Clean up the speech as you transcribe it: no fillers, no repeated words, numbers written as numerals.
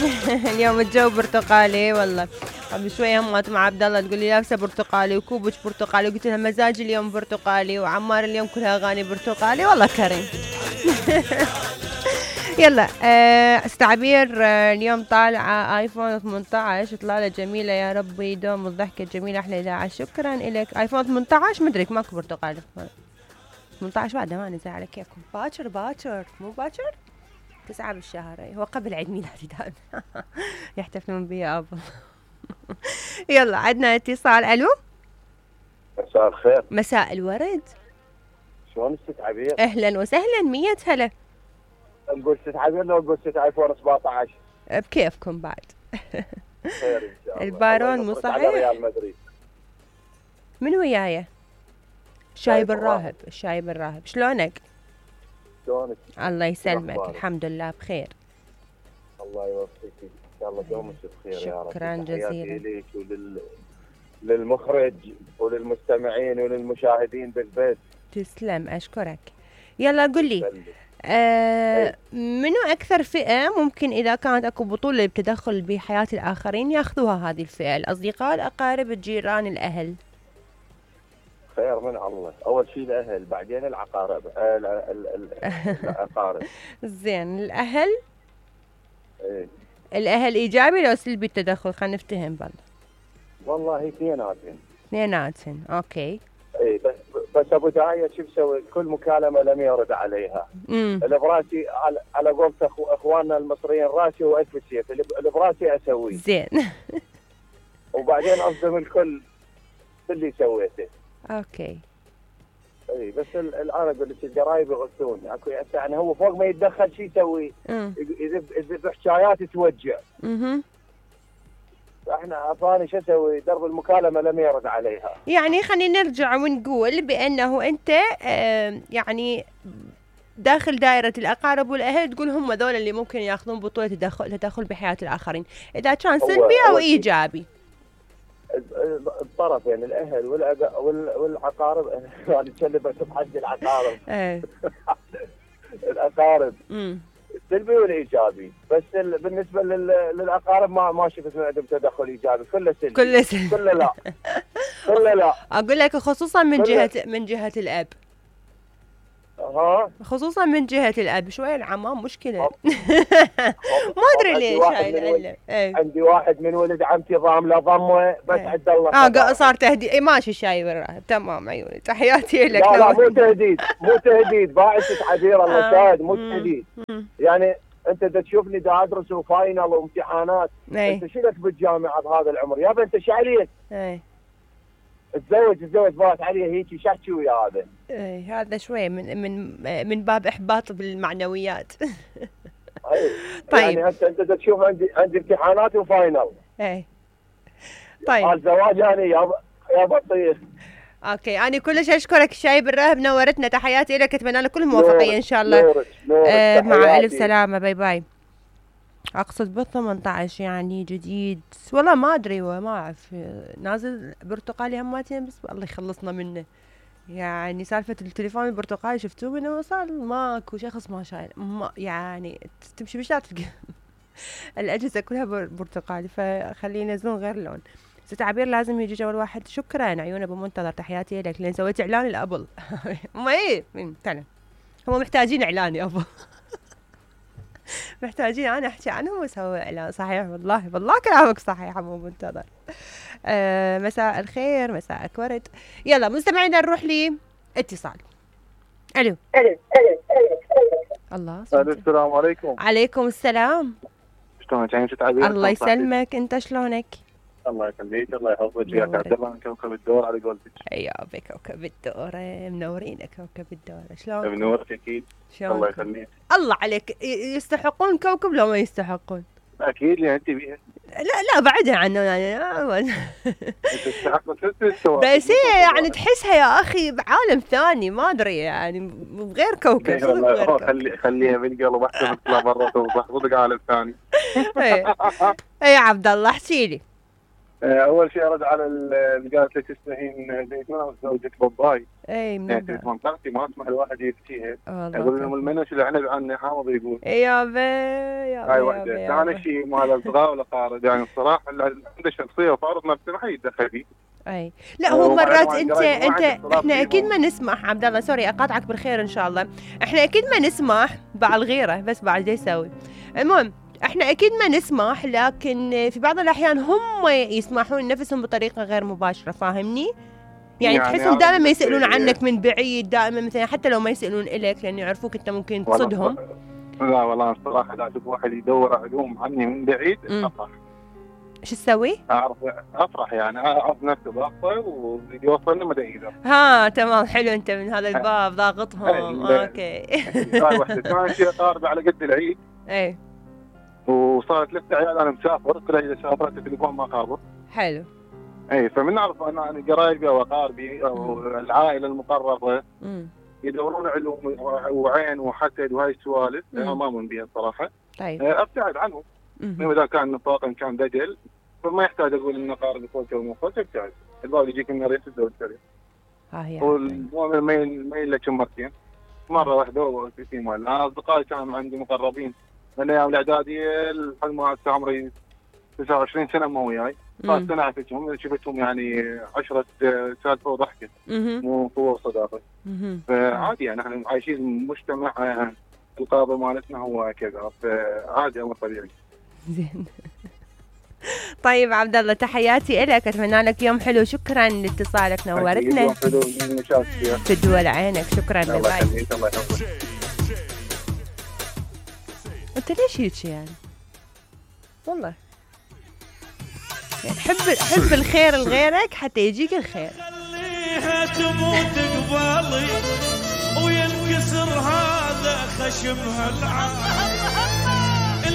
اليوم الجو برتقالي والله. قبل شوي همت مع عبد الله تقول لي لابسه برتقالي وكوبش برتقالي، وقلت لها مزاج اليوم برتقالي، وعمار اليوم كلها اغاني برتقالي والله كريم. يلا استعبير اليوم طالعه ايفون 18 اطلاله جميله، يا رب يدوم الضحكه الجميله، احلى اذاعه. شكرا لك. ايفون 18 مدري ماكو برتقالي، 18 بعد ما نزل على كيفكم. باكر مو باكر 9 بالشهر، هو قبل عيد ميلادي دائما. يحتفلون بي يا ابو. يلا عندنا اتصال. الو مساء الخير. مساء الورد. شلون ست عبير؟ اهلا وسهلا، 100 هلا. نقول ست عبير لو نقول ست ايفون 17 بكيفكم بعد. خير ان شاء الله. البارون مو صحيح؟ ريال مدريد من وياي؟ شايب الراهب. الشايب الراهب، شلونك؟ شلونك؟ الله يسلمك، الحمد لله بخير. الله يوفقك ان شاء الله دومك بخير يا رب. شكرا جزيلا لك للمخرج وللمستمعين وللمشاهدين بالبيت. تسلم، اشكرك. يلا قل لي منو اكثر فئة ممكن اذا كانت اكو بطولة بتدخل بحياة الاخرين ياخذوها هذه الفئة؟ الاصدقاء، الاقارب، الجيران، الاهل؟ خير من الله. اول شيء الاهل، بعدين العقارب. الاقارب. زين، الاهل. ايه الاهل ايجابي لو سلبي التدخل؟ خلينا نفتهم بالله. والله اثنيناتهم اوكي. اي بس ابو دايه شو بسوي؟ كل مكالمه لم يرد عليها. اللي براسي على قولة اخواننا المصريين، راسي والف السيف، اللي براسي اسويه. زين. وبعدين اصدم الكل باللي سويته. اوكي. اي بس انا اقول لك القرايب يغثوني، اكو يعني هو فوق ما يتدخل شو يسوي؟ يذب حكايات توجع. احنا افاني شو اسوي؟ درب المكالمه لم يرد عليها. يعني خلينا نرجع ونقول بانه انت يعني داخل دائرة الأقارب والأهل تقول هم ذول اللي ممكن ياخذون بطولة تدخل بحياة الآخرين، إذا كان سلبي أو إيجابي. الطرفين، الأهل والعقارب. أنا تشلبت بحق العقارب. الأقارب السلبي والإيجابي، بس بالنسبة للأقارب ما شفت من عندهم تدخل إيجابي، كله سلبي. كله لا. كله لا. أقول لك خصوصا من جهة الأب. خصوصا من جهة الأب شوية العمام مشكلة. ما أدري ليش هاي. عندي واحد من ولد عمتي ضام له ضمه بس عد الله. صار تهديد. ماشي شايب الراهب، تمام عيوني، تحياتي لك. لا مو تهديد باعث عبير الله شاهد، مو تهديد. يعني انت تشوفني دا ادرس وفاينل وامتحانات، انت شلك بالجامعه بهذا العمر يابا؟ انت شعليك تزوج بات عليه هيك شحكي ويا هذا. هذا شويه من باب احباط بالمعنويات. طيب يعني انت تشوف عندي امتحانات وفاينل. طيب الزواج يعني يا بطيخ. اوكي، انا كلش اشكرك شايب الراهب، نورتنا، تحياتي لك، اتمنى لك كل موفقيه ان شاء الله. نورك مع الف سلامه، باي باي. اقصد بال 18 يعني جديد والله ما ادري وما اعرف، نازل برتقالي هماتين بس الله يخلصنا منه. يعني سالفه التليفون البرتقالي شفتوه من وصل ماكو شخص ما شايل، ما يعني تمشي بالشارع تلقى الاجهزه كلها برتقالي، فخليه ينزلون غير لون. ست عبير لازم يجي اول واحد. شكرا عيونه بمنتظر، تحياتي لك لان سويت اعلان الابل. ما ايه تعال هم محتاجين اعلان يا ابو. محتاجين انا احكي عنهم واسوي اعلان. صحيح والله كلامك صحيح ابو منتظر. مساء الخير، مساءك ورد. يلا مستمعينا نروح لي اتصال. الو الله. السلام عليكم. عليكم السلام. شلونك يا ست عبير؟ الله يسلمك، انت شلونك؟ الله يخليك، الله يحفظك. وياك عبد الله من كوكب الدور على قولتك. يا بكوكب الدور، منورين كوكب الدور. شلون؟ منورك اكيد. الله يخليك. الله عليك، يستحقون كوكب لو ما يستحقون؟ اكيد اللي انت بيها. لا بعدها عنه يعني. تستحق بس هي يعني تحسها يا اخي بعالم ثاني، ما ادري يعني غير كوكب. خليها بالقلب احسن تطلع برا توضح صدق عالم ثاني. اي عبد الله احكي لي. اول شيء ارد على اللي قالت لك تستهين زيتونه وزوجة باباي. اي يعني منطقتي ما اسمح الواحد يفتيها. اقول لهم المنوش اللي عنب عني حامض يقول. يا بي هاي واحده. ثاني شيء مال اصدقاء والأقارب، يعني الصراحه اللي عنده شخصيه وفارض نفسه ما حيتدخل فيه. اي لا هو مرات انت احنا اكيد ما نسمح. عبد الله سوري اقاطعك بالخير ان شاء الله. احنا اكيد ما نسمح بالغيره، بس بعد ايش يسوي؟ المهم احنا اكيد ما نسمح، لكن في بعض الاحيان هم يسمحون نفسهم بطريقه غير مباشره، فاهمني؟ يعني تحسهم دائما ما يسالون عنك من بعيد، دائما مثلا حتى لو ما يسالون الك لان يعرفوك انت ممكن تصدهم. لا والله الصراحه لا اشوف واحد يدور علوم عني من بعيد افرح. شو تسوي؟ افرح يعني اعرف نفسي ضاغطه ويوصلني مدى ايده. ها تمام حلو، انت من هذا الباب ضاغطهم. اوكي. هاي واحده. ثاني شيء قارب على قد العيد. اي وصارت 3 عيال انا مسافر، كل اذا سافرت التليفون ما خابر. حلو. اي فمن اعرف انا قرايبي او اقاربي او العائله المقربه يدورون علوم وعين وحسد وهاي السوالف انا ما مؤمن بها الصراحه. طيب ابتعد عنهم. اذا كان نفاق ان كان دجل فما يحتاج اقول ان اقاربي فوق ومو فوق، ابتعد. الباب يجيك من ريس الدور السريع. ها هي والمؤمن ما الا كم مرتين. مره واحده في مال انا اصدقائي كانوا عندي مقربين من ايام الاعداديه لحد ما عمري 29 سنه مو وياي. خلاص انا عرفتهم شفتهم يعني 10 سالفه وضحكه مو قوه وصداقه. فعادي يعني احنا عايشين مجتمع القابه مالتنا هو كذا، فعادي امر طبيعي. زين. طيب عبد الله تحياتي لك، اتمنى لك يوم حلو. شكرا لاتصالك، نورتنا. يوم حلو من مشاركتك. تدول عينك. شكرا. الله يخليك. الله يحفظك. انت ليش هيك يعني؟ والله يعني حب الخير لغيرك حتى يجيك الخير. خليها تموت قبالي وينكسر هذا خشمها العالي.